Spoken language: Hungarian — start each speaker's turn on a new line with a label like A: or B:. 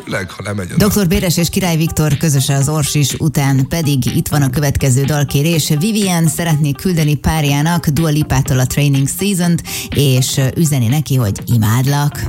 A: főleg, ha lemegy a
B: Dr. Béres és Király Viktor közöse az Orsis után pedig itt van a következő dalkérés. Vivian szeretné küldeni párjának Dua Lipától a Training Season-t, és üzeni neki, hogy imádlak.